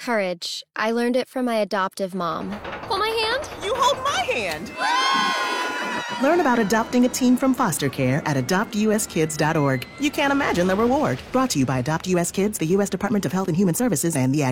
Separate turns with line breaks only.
Courage. I learned it from my adoptive mom. Hold my hand?
You hold my hand.
Learn about adopting a teen from foster care at adoptuskids.org. You can't imagine the reward. Brought to you by Adopt US Kids, the U.S. Department of Health and Human Services, and the